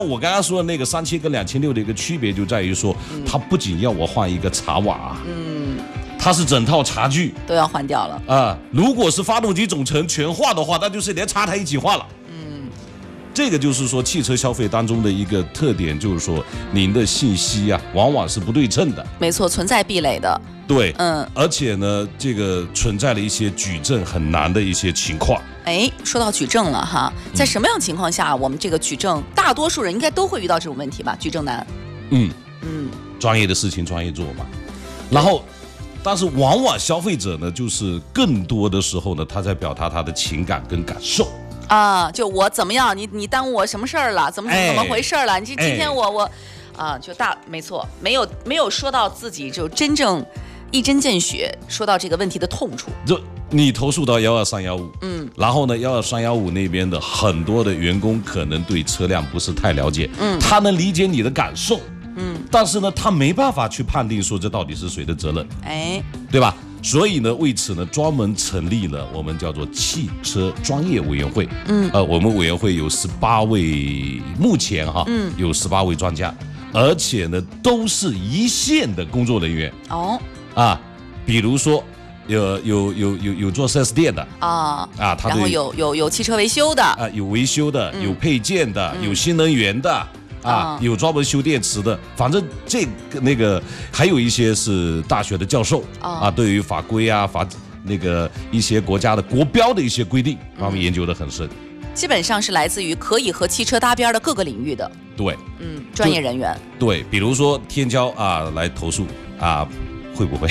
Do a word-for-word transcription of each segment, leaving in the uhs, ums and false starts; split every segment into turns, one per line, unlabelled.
我刚刚说的那个三千跟两千六的一个区别就在于说，嗯、它不仅要我换一个茶瓦，嗯，它是整套茶具
都要换掉了
啊、呃。如果是发动机总成全换的话，那就是连插台一起换了。嗯，这个就是说汽车消费当中的一个特点，就是说您的信息啊，往往是不对称的。
没错，存在壁垒的。
对，
嗯，
而且呢，这个存在了一些举证很难的一些情况。
哎，说到举证了哈，在什么样情况下，我们这个举证，大多数人应该都会遇到这种问题吧？举证难。
嗯嗯，专业的事情专业做嘛。然后，但是往往消费者呢，就是更多的时候呢，他在表达他的情感跟感受。
啊，就我怎么样，你你耽误我什么事儿了？怎么怎么怎么回事了？你这今天我我，啊，就大没错，没有没有说到自己就真正一针见血说到这个问题的痛处。
就你投诉到幺二三幺五，嗯，然后呢，幺二三幺五那边的很多的员工可能对车辆不是太了解，嗯，他能理解你的感受，嗯，但是呢，他没办法去判定说这到底是谁的责任，
哎，
对吧？所以呢，为此呢，专门成立了我们叫做汽车专业委员会，嗯，呃，我们委员会有十八位，目前哈，嗯，有十八位专家，而且呢，都是一线的工作人员，
哦，
啊，比如说。有有有有有做 四 S 店的
啊
啊，他
然后有有有汽车维修的
啊，有维修的，嗯、有配件的，嗯、有新能源的啊，啊有专门修电池的，反正这个那个还有一些是大学的教授啊，啊对于法规啊法那个一些国家的国标的一些规定，他们研究得很深。
基本上是来自于可以和汽车搭边的各个领域的，
对，
嗯，专业人员。
对，比如说天骄啊来投诉啊，会不会？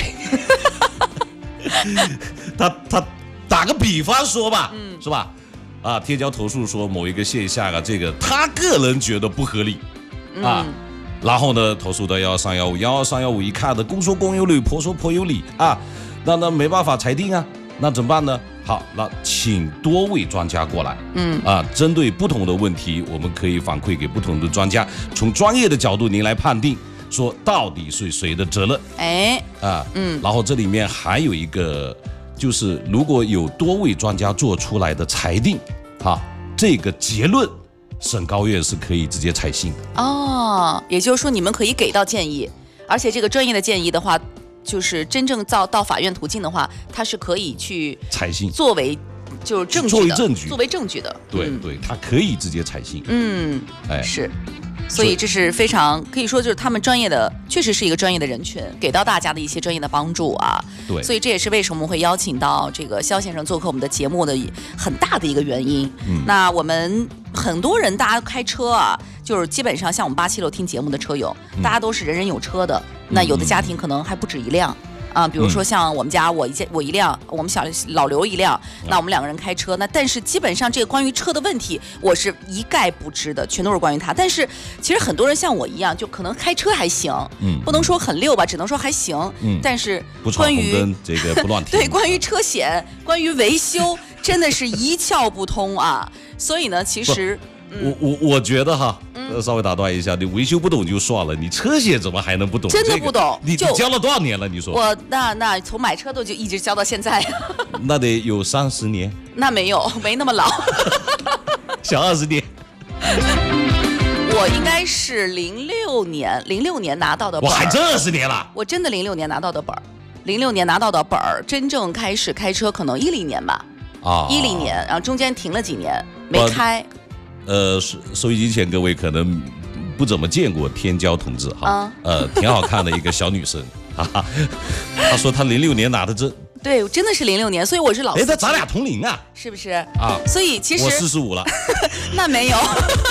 他他打个比方说吧，嗯，是吧？啊，天骄投诉说某一个现象啊，这个他个人觉得不合理，啊，嗯、然后呢投诉到幺二三幺五，幺二三幺五一看的公说公有理，婆说婆有理啊，那那没办法裁定啊，那怎么办呢？好，那请多位专家过来，嗯啊，针对不同的问题，我们可以反馈给不同的专家，从专业的角度您来判定。说到底是谁的责任？
哎，
啊，嗯，然后这里面还有一个，就是如果有多位专家做出来的裁定，哈、啊，这个结论，省高院是可以直接采信的。
哦，也就是说你们可以给到建议，而且这个专业的建议的话，就是真正到到法院途径的话，它是可以去
采信，
作为就是证据的，
作为证据，
作为证据的。
对、嗯、对，它可以直接采信。
嗯，哎，是。所以这是非常可以说，就是他们专业的，确实是一个专业的人群，给到大家的一些专业的帮助啊。
对，
所以这也是为什么我们会邀请到这个肖先生做客我们的节目的很大的一个原因。嗯，那我们很多人大家开车啊，就是基本上像我们八七六听节目的车友，嗯、大家都是人人有车的，那有的家庭可能还不止一辆。啊，比如说像我们家我一件我一辆，我们小老刘一辆，那我们两个人开车，那但是基本上这个关于车的问题，我是一概不知的，全都是关于他。但是其实很多人像我一样，就可能开车还行，嗯，不能说很溜吧，只能说还行，嗯，但是关于
这个不乱停，
对，关于车险，关于维修，真的是一窍不通啊。所以呢，其实。
我我我觉得哈，嗯、稍微打断一下，你维修不懂就算了，你车险怎么还能不懂？
真的不懂。
这个、你你教了多少年了？你说
我那那从买车都就一直教到现在，
那得有三十年。
那没有，没那么老，
小二十年。
我应该是零六年，零六年拿到的本儿。
我还真二十年了。
我真的零六年拿到的本儿，零六年拿到的本儿，真正开始开车可能一零年吧。啊，一零年，然后中间停了几年没开。
呃，收音机前各位可能不怎么见过天骄同志哈，啊、呃，挺好看的一个小女生，哈哈。她说她零六年拿的证，
对，真的是零六年，所以我是老司机。
哎，那咱俩同龄啊，
是不是啊？所以其实
我四十五了，
那没有。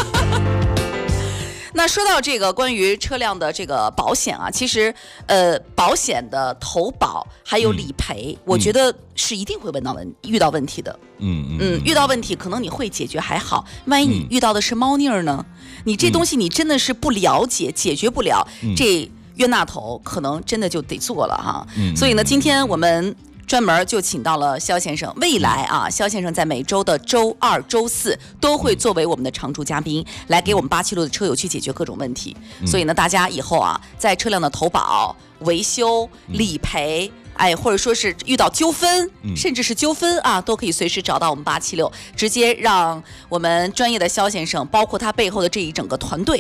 那说到这个关于车辆的这个保险啊，其实呃，保险的投保还有理赔，嗯、我觉得是一定会问到问遇到问题的。嗯嗯嗯，遇到问题可能你会解决还好，万一你遇到的是猫腻儿呢？嗯、你这东西你真的是不了解，解决不了，嗯、这冤大头可能真的就得做了哈。嗯、所以呢，今天我们。专门就请到了肖先生，未来啊，肖先生在每周的周二、周四都会作为我们的常驻嘉宾，来给我们八七六的车友去解决各种问题。所以呢，大家以后啊，在车辆的投保、维修、理赔。 哎，或者说是遇到纠纷，嗯、甚至是纠纷啊，都可以随时找到我们八七六，直接让我们专业的肖先生，包括他背后的这一整个团队